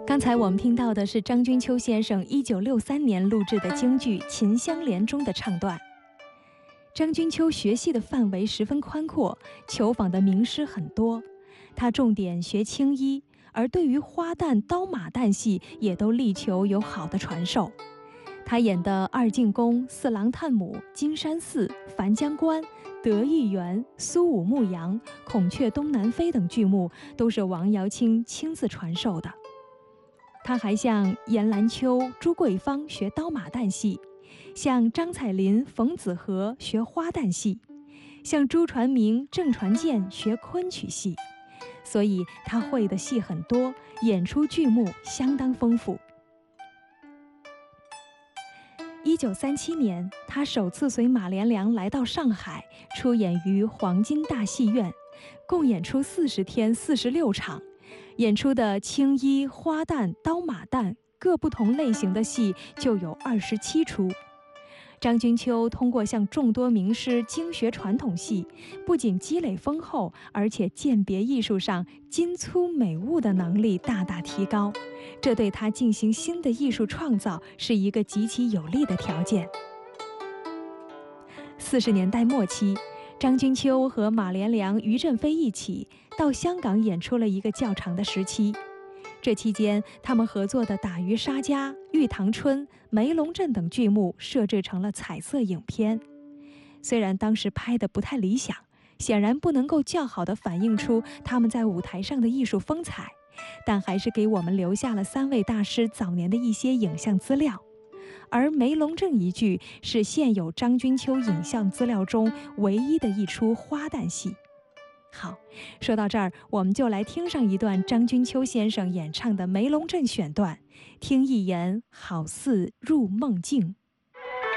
刚才我们听到的是张君秋先生1963年录制的京剧《秦香莲》中的唱段。张君秋学戏的范围十分宽阔，求访的名师很多。他重点学青衣，而对于花旦、刀马旦戏也都力求有好的传授。他演的二进宫、四郎探母、金山寺、樊江关、德义园、苏武牧羊、孔雀东南飞等剧目都是王瑶卿亲自传授的。他还向严兰秋、朱桂芳学刀马旦戏，向张彩林、冯子和学花旦戏，向朱传明、郑传健学昆曲戏，所以他会的戏很多，演出剧目相当丰富。1937年，他首次随马连良来到上海，出演于黄金大戏院，共演出40天46场，演出的青衣、花旦、刀马旦各不同类型的戏就有27出。张君秋通过向众多名师精学传统戏，不仅积累丰厚，而且鉴别艺术上精粗美物的能力大大提高，这对他进行新的艺术创造是一个极其有利的条件。40年代末期，张君秋和马连良、于振飞一起到香港演出了一个较长的时期。这期间，他们合作的《打渔杀家》《玉堂春》《梅龙镇》等剧目设置成了彩色影片。虽然当时拍得不太理想，显然不能够较好地反映出他们在舞台上的艺术风采，但还是给我们留下了3位大师早年的一些影像资料。而梅龙镇一剧是现有张君秋影像资料中唯一的一出花旦戏。好，说到这儿，我们就来听上一段张君秋先生演唱的《梅龙镇》选段，听一言好似入梦境。